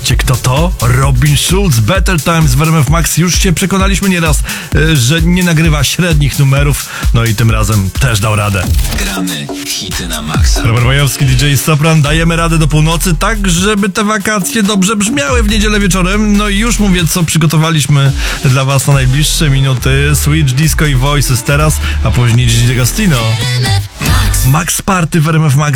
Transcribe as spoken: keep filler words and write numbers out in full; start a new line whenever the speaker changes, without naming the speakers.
Wiecie kto to? Robin Schulz, Better Times w R M F Max. Już się przekonaliśmy nieraz, że nie nagrywa średnich numerów, no i tym razem też dał radę.
Gramy hity na maksa.
Robert Majowski, D J Sopran, dajemy radę do północy, tak żeby te wakacje dobrze brzmiały w niedzielę wieczorem. No i już mówię, co przygotowaliśmy dla was na najbliższe minuty. Switch, Disco i Voices teraz, a później Gigi D'Agostino. Max Party w R M F Max.